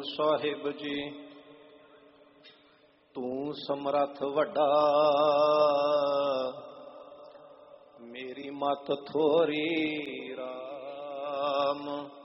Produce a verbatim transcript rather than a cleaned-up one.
ਸਾਹਿਬ ਜੀ। ਤੂੰ ਸਮਰੱਥ ਵੱਡਾ, ਮੇਰੀ ਮਤ ਥੋਰੀ ਰਾਮ।